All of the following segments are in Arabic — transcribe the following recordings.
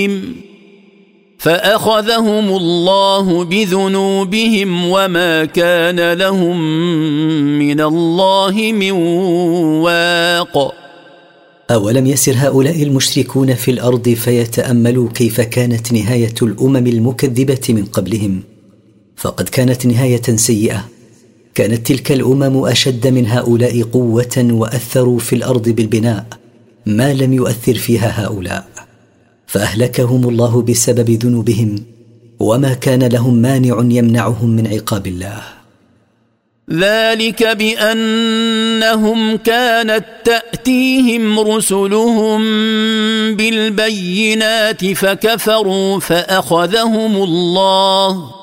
فأخذهم الله بذنوبهم وما كان لهم من الله من واق. أولم يسر هؤلاء المشركون في الأرض فيتأملوا كيف كانت نهاية الأمم المكذبة من قبلهم؟ فقد كانت نهاية سيئة. كانت تلك الأمم أشد من هؤلاء قوة وأثروا في الأرض بالبناء ما لم يؤثر فيها هؤلاء، فأهلكهم الله بسبب ذنوبهم وما كان لهم مانع يمنعهم من عقاب الله. ذلك بأنهم كانت تأتيهم رسلهم بالبينات فكفروا فأخذهم الله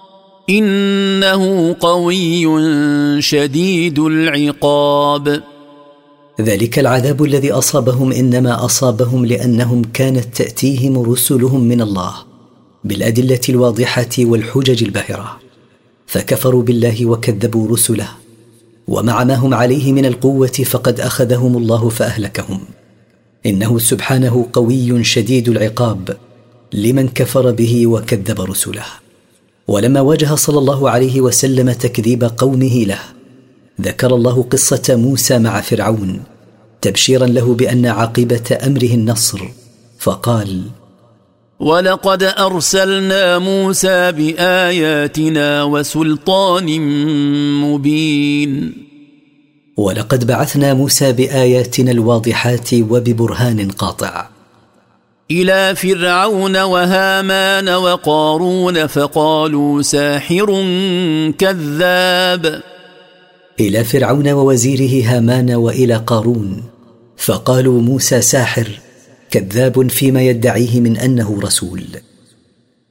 إنه قوي شديد العقاب. ذلك العذاب الذي أصابهم إنما أصابهم لأنهم كانت تأتيهم رسلهم من الله بالأدلة الواضحة والحجج الباهرة، فكفروا بالله وكذبوا رسله، ومع ما هم عليه من القوة فقد أخذهم الله فأهلكهم. إنه سبحانه قوي شديد العقاب لمن كفر به وكذب رسله. ولما واجه صلى الله عليه وسلم تكذيب قومه له، ذكر الله قصة موسى مع فرعون تبشيرا له بأن عاقبة أمره النصر، فقال: ولقد أرسلنا موسى بآياتنا وسلطان مبين. ولقد بعثنا موسى بآياتنا الواضحات وببرهان قاطع إلى فرعون وهامان وقارون فقالوا ساحر كذاب. إلى فرعون ووزيره هامان وإلى قارون فقالوا موسى ساحر كذاب فيما يدعيه من أنه رسول.